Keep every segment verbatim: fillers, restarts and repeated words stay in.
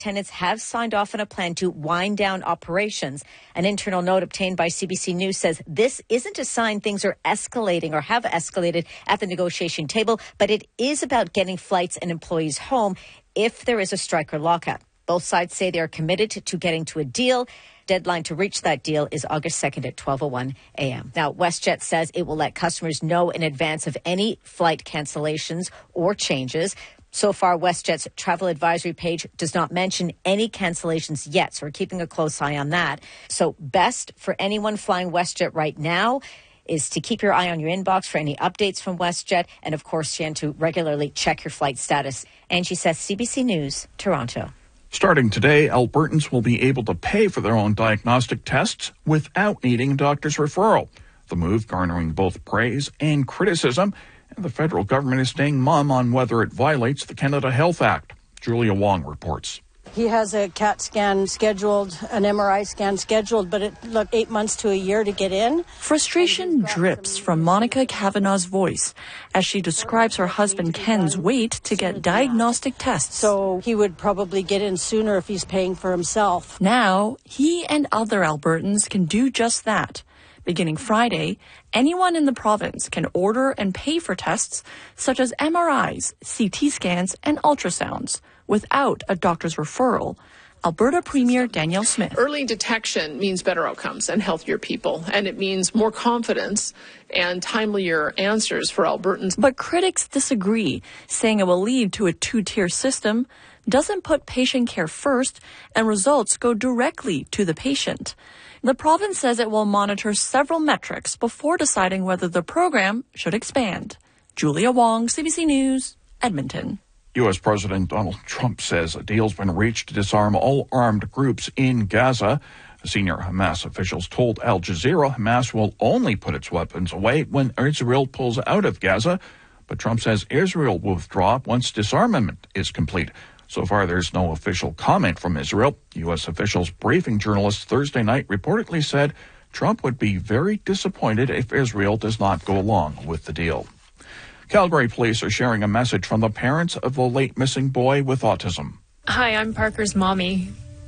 Tenants have signed off on a plan to wind down operations. An internal note obtained by C B C News says this isn't a sign things are escalating or have escalated at the negotiation table, but it is about getting flights and employees home if there is a strike or lockout. Both sides say they are committed to getting to a deal. Deadline to reach that deal is August second at twelve oh one a.m. Now, WestJet says it will let customers know in advance of any flight cancellations or changes. So far, WestJet's travel advisory page does not mention any cancellations yet, so we're keeping a close eye on that. So best for anyone flying WestJet right now is to keep your eye on your inbox for any updates from WestJet, and of course, Jan, to regularly check your flight status. Angie Seth, C B C News, Toronto. Starting today, Albertans will be able to pay for their own diagnostic tests without needing a doctor's referral. The move garnering both praise and criticism, and the federal government is staying mum on whether it violates the Canada Health Act. Julia Wong reports. He has a CAT scan scheduled, an M R I scan scheduled, but it took eight months to a year to get in. Frustration drips from Monica Kavanaugh's voice as she describes her husband Ken's wait to get diagnostic tests. So he would probably get in sooner if he's paying for himself. Now, he and other Albertans can do just that. Beginning Friday, anyone in the province can order and pay for tests such as M R Is, C T scans, and ultrasounds without a doctor's referral. Alberta Premier Danielle Smith. Early detection means better outcomes and healthier people, and it means more confidence and timelier answers for Albertans. But critics disagree, saying it will lead to a two-tier system, doesn't put patient care first, and results go directly to the patient. The province says it will monitor several metrics before deciding whether the program should expand. Julia Wong, C B C News, Edmonton. U S. President Donald Trump says a deal's been reached to disarm all armed groups in Gaza. Senior Hamas officials told Al Jazeera Hamas will only put its weapons away when Israel pulls out of Gaza. But Trump says Israel will withdraw once disarmament is complete. So far, there's no official comment from Israel. U S officials briefing journalists Thursday night reportedly said Trump would be very disappointed if Israel does not go along with the deal. Calgary police are sharing a message from the parents of the late missing boy with autism. Hi, I'm Parker's mommy.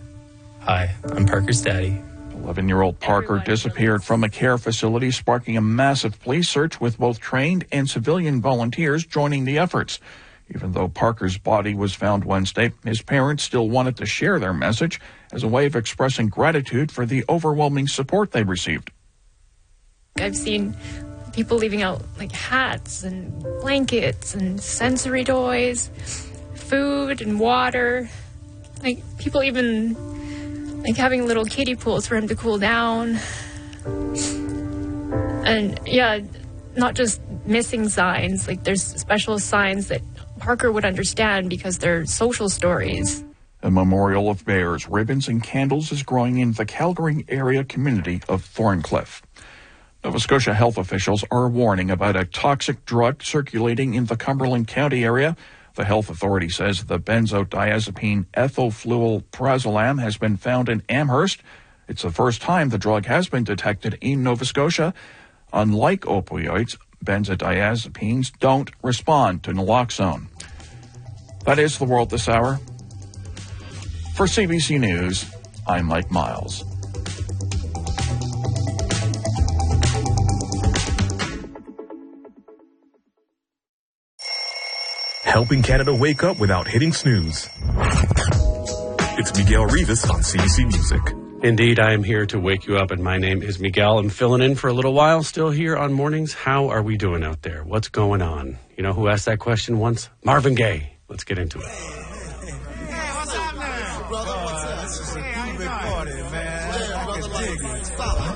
Hi, I'm Parker's daddy. eleven-year-old Parker disappeared from a care facility, sparking a massive police search with both trained and civilian volunteers joining the efforts. Even though Parker's body was found Wednesday, his parents still wanted to share their message as a way of expressing gratitude for the overwhelming support they received. I've seen people leaving out like hats and blankets and sensory toys, food and water. Like people even like having little kiddie pools for him to cool down. And yeah, not just missing signs, like there's special signs that Parker would understand because they're social stories. A memorial of bears, ribbons, and candles is growing in the Calgary area community of Thorncliffe. Nova Scotia health officials are warning about a toxic drug circulating in the Cumberland County area. The health authority says the benzodiazepine ethofluoprazolam has been found in Amherst. It's the first time the drug has been detected in Nova Scotia. Unlike opioids, benzodiazepines don't respond to naloxone. That is the world this hour. For C B C News, I'm Mike Miles. Helping Canada wake up without hitting snooze. It's Miguel Rivas on C B C Music. Indeed, I am here to wake you up, and my name is Miguel. I'm filling in for a little while, still here on mornings. How are we doing out there? What's going on? You know who asked that question once? Marvin Gaye. Let's get into it.